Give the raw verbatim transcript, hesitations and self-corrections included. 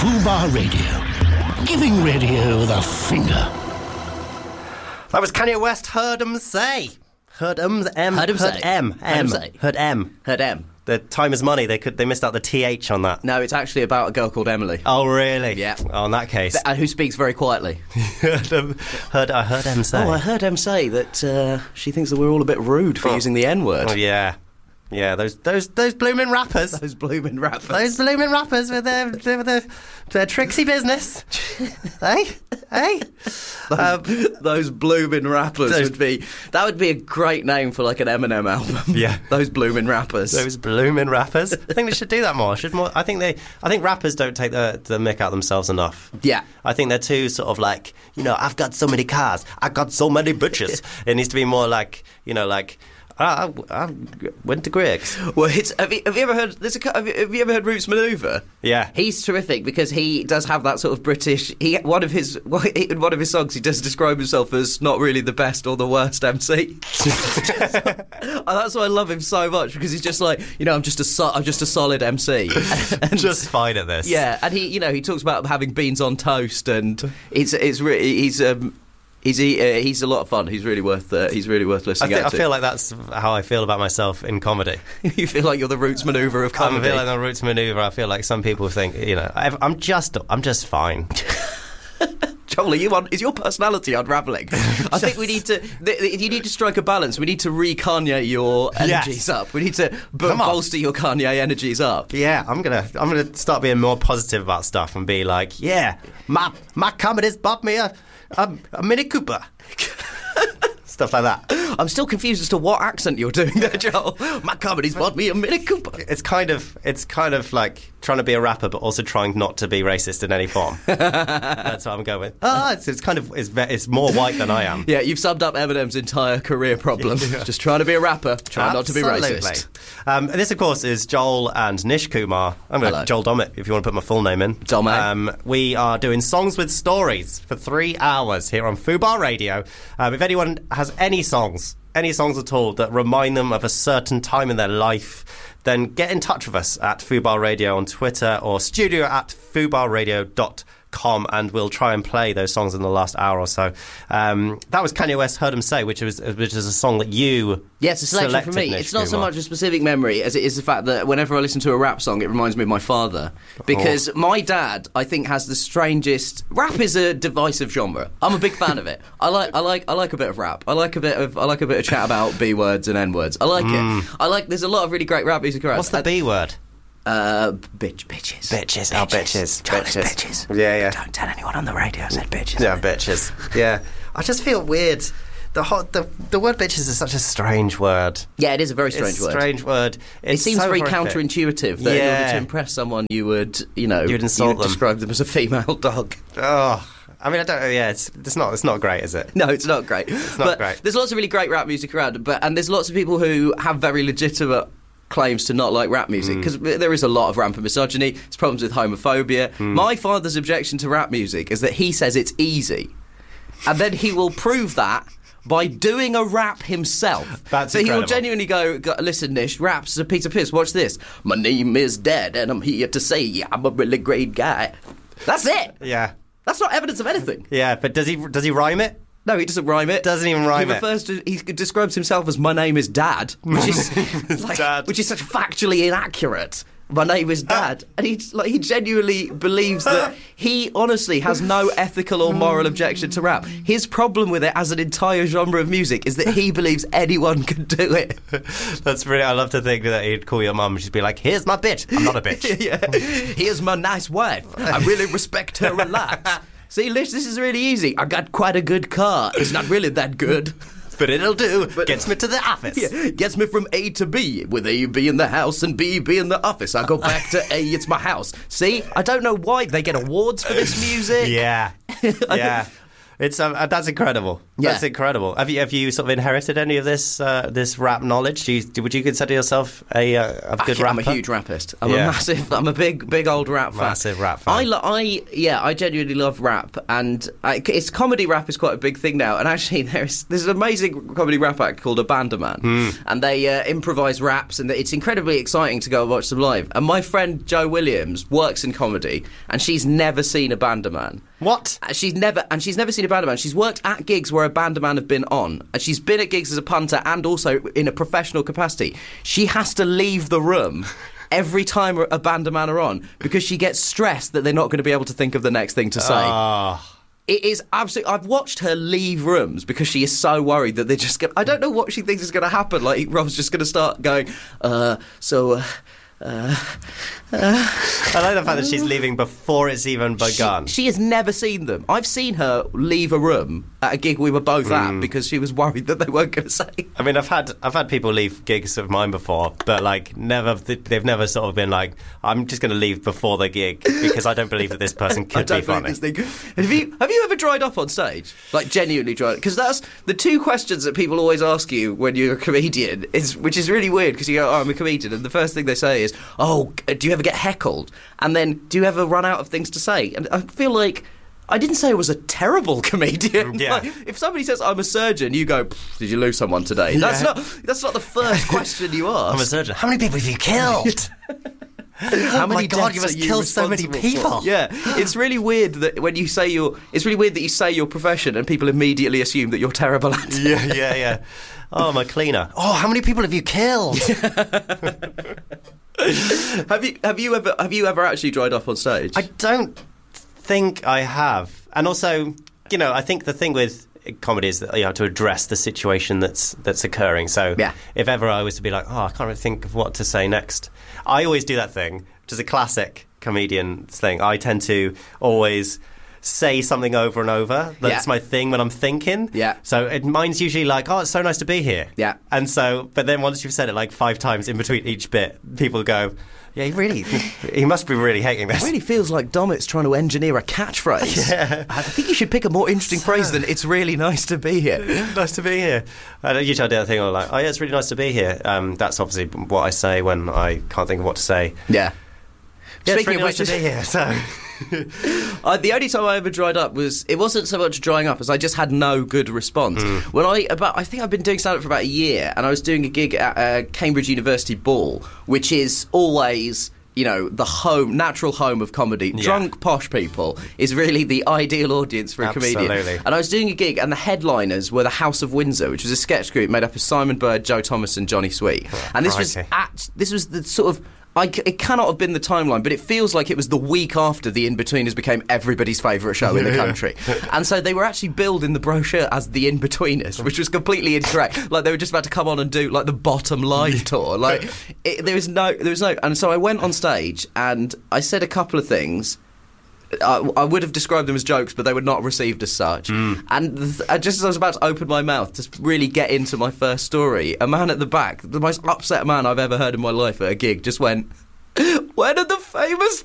Fubar Radio. Giving radio the finger. That was Kanye West, Heard 'em Say. Heard 'em, M. Heard 'em Heard say. M. Heard 'em M. say. Heard M. Heard M. The time is money. They could. They missed out the T H on that. No, it's actually about a girl called Emily. Oh, really? Yeah. Oh, in that case. And who speaks very quietly. heard, em, heard, I heard M say. Oh, I heard Em say that uh, she thinks that we're all a bit rude for Oh. using the N-word. Oh, yeah. Yeah, those those those blooming rappers. Those blooming rappers. Those blooming rappers with their with their, their tricksy business. Hey? Hey? Those, Um, those blooming rappers those- would be... That would be a great name for, like, an Eminem album. Yeah. Those blooming rappers. Those blooming rappers. I think they should do that more. Should more. I think they. I think rappers don't take the the mick out themselves enough. Yeah. I think they're too sort of like, you know, I've got so many cars, I got so many bitches. It needs to be more like, you know, like, I, I, I went to Greg's. Well, it's, have, you, have you ever heard... There's a, have, you, have you ever heard Roots Maneuver? Yeah. He's terrific because he does have that sort of British... He one of his in one of his songs he does describe himself as not really the best or the worst M C. And that's why I love him so much because he's just like, you know, I'm just a so, I'm just a solid M C. And, Just fine at this. yeah, and he, you know, he talks about having beans on toast, and it's it's really he's um he's he, uh, he's a lot of fun. He's really worth uh, he's really worth I, listening th- out I to. feel like that's how I feel about myself in comedy. You feel like you're the Roots Maneuver of I comedy. feel like the Roots Maneuver. I feel like some people think, you know, I've, I'm just, I'm just fine. Joel, are you on, is your personality unravelling? I think we need to. Th- th- you need to strike a balance. We need to re-Kanye your energies Yes. up. We need to b- Come on. bolster your Kanye energies up. Yeah, I'm gonna, I'm gonna start being more positive about stuff and be like, yeah, my my comedy's bought me a a, a Mini Cooper. Stuff like that. I'm still confused as to what accent you're doing there, Joel. My comedy's bought me a Mini Cooper. It's kind of, it's kind of like trying to be a rapper, but also trying not to be racist in any form. That's what I'm going with. Ah, it's, it's kind of, it's, ve- it's more white than I am. Yeah, you've summed up Eminem's entire career problem. Just trying to be a rapper, trying not to be Absolutely. racist. Um, this, of course, is Joel and Nish Kumar. I'm going Hello. to Joel Dommett, if you want to put my full name in. Dommett. Um, we are doing Songs with Stories for three hours here on Fubar Radio. Um, if anyone has any songs, any songs at all that remind them of a certain time in their life, then get in touch with us at Fubar Radio on Twitter or studio at fubarradio dot com, and we'll try and play those songs in the last hour or so. Um, that was Kanye West, Heard 'em Say, which was which is a song that you Yeah, it's a selection selected, for me. Nish It's not so Kumar. much a specific memory as it is the fact that whenever I listen to a rap song, it reminds me of my father. Because my dad, I think, has the strangest... Rap is a divisive genre. I'm a big fan of it. I like, I like, I like a bit of rap. I like a bit of, I like a bit of chat about B words and N words. I like it. I like. There's a lot of really great rap music around. What's the And- B word? Uh, bitch, bitches, Bitches. Oh, bitches. Joel, it's Bitches. bitches. Yeah, yeah. Don't tell anyone on the radio I said bitches. Yeah, bitches. Yeah. I just feel weird. The hot, the the word bitches is such a strange word. Yeah, it is a very strange it's a word. strange word. It It's seems so very horrific. counterintuitive that in Yeah. order to impress someone, you would, you know, You would insult them. describe them as a female dog. Oh, I mean, I don't know. Yeah, it's it's not it's not great, is it? No, it's not great. It's not but great. There's lots of really great rap music around, but and there's lots of people who have very legitimate claims to not like rap music because there is a lot of rampant misogyny. There's problems with homophobia. My father's objection to rap music is that he says it's easy, and then he will prove that by doing a rap himself. That's so he will incredible. genuinely go, go, listen, Nish, rap's a piece of piss. Watch this. My name is Dad, and I'm here to say I'm a really great guy. That's it. Yeah. That's not evidence of anything. Yeah, but does he does he rhyme it? No, he doesn't rhyme it. Doesn't even rhyme he it. refers to. He describes himself as "my name is Dad," which is like, Dad. which is such factually inaccurate. My name is Dad, and he like he genuinely believes that he honestly has no ethical or moral objection to rap. His problem with it as an entire genre of music is that he believes anyone can do it. That's brilliant. I love to think that he'd call your mum and she'd be like, "Here's my bitch. I'm not a bitch." Yeah, here's my nice wife. I really respect her a lot. See, Lish, this is really easy. I got quite a good car. It's not really that good. But it'll do. Gets me to the office. Yeah, gets me from A to B, with A being the house and B being the office. I go back to A, it's my house. See, I don't know why they get awards for this music. Yeah. Yeah. It's um, uh, that's incredible. Yeah. That's incredible. Have you have you sort of inherited any of this uh, this rap knowledge? Do you, would you consider yourself a, uh, a good I, rapper? I'm a huge rappist. I'm Yeah. a massive. I'm a big, big old rap fan. Massive rap fan. I, lo- I, yeah, I genuinely love rap, and I, it's comedy rap is quite a big thing now. And actually, there's there's an amazing comedy rap act called Abandaman, Mm. and they uh, improvise raps, and it's incredibly exciting to go and watch them live. And my friend Jo Williams works in comedy, and she's never seen Abandaman. What? Uh, She's never and she's never seen a Bandaman. She's worked at gigs where a Bandaman have been on, and she's been at gigs as a punter and also in a professional capacity. She has to leave the room every time a Bandaman are on because she gets stressed that they're not going to be able to think of the next thing to say. Ah. It is absolutely. I've watched her leave rooms because she is so worried that they're just going. I don't know what she thinks is going to happen. Like Rob's just going to start going. Uh, so. Uh, Uh, uh, I like the fact that she's leaving before it's even begun. She, she has never seen them. I've seen her leave a room at a gig we were both at because she was worried that they weren't going to say. I mean, I've had I've had people leave gigs of mine before, but like never they've never sort of been like, I'm just going to leave before the gig because I don't believe that this person I could don't be funny. believe this thing. Have you have you ever dried up on stage? Like genuinely dried? Because that's the two questions that people always ask you when you're a comedian. Is which is really weird because you go, oh, I'm a comedian, and the first thing they say is, oh, do you ever get heckled? And then, do you ever run out of things to say? And I feel like I didn't say I was a terrible comedian. Yeah. Like, if somebody says I'm a surgeon, you go, did you lose someone today? That's Yeah. not that's not the first question you ask. I'm a surgeon. How many people have you killed? How Oh my many God, deaths you must are kill so many responsible people. for? Yeah, it's really weird that when you say your, it's really weird that you say your profession and people immediately assume that you're terrible at it. yeah, yeah, yeah. Oh, I'm a cleaner. Oh, how many people have you killed? Have you have you ever have you ever actually dried up on stage? I don't think I have. And also, you know, I think the thing with comedy is that you have to address the situation that's that's occurring. So Yeah. if ever I was to be like, oh, I can't really think of what to say next, I always do that thing, which is a classic comedian thing. I tend to always say something over and over. That's Yeah. my thing when I'm thinking. Yeah. So it, mine's usually like, oh, it's so nice to be here. Yeah. And so, but then once you've said it like five times in between each bit, people go, yeah, he really, he must be really hating this. It really feels like Domit's trying to engineer a catchphrase. Yeah. I think you should pick a more interesting phrase than "It's really nice to be here." Nice to be here. And usually I do that thing where I'm like, oh yeah, it's really nice to be here. Um, that's obviously what I say when I can't think of what to say. Yeah. Yeah, it's Speaking really of nice to which- be here. So Uh, the only time I ever dried up was it wasn't so much drying up as I just had no good response. When I about I think I've been doing stand up for about a year, and I was doing a gig at uh, Cambridge University Ball, which is always, you know, the home, natural home of comedy. Yeah. Drunk, posh people is really the ideal audience for a comedian. Absolutely. And I was doing a gig, and the headliners were the House of Windsor, which was a sketch group made up of Simon Bird, Joe Thomas, and Johnny Sweet. And this was crikey. at this was the sort of. I c it cannot have been the timeline, but it feels like it was the week after The In-Betweeners became everybody's favourite show in the country. And so they were actually billed in the brochure as The In-Betweeners, which was completely incorrect. Like, they were just about to come on and do, like, the Bottom Live tour. Like, it, there was no... There was no... And so I went on stage, and I said a couple of things. I, I would have described them as jokes, but they were not received as such. And th- just as I was about to open my mouth to really get into my first story, a man at the back, the most upset man I've ever heard in my life at a gig, just went, "When are the famous